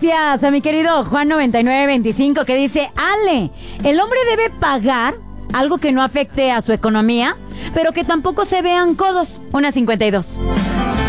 gracias a mi querido Juan9925 que dice: Ale, el hombre debe pagar algo que no afecte a su economía, pero que tampoco se vean codos. 1.52.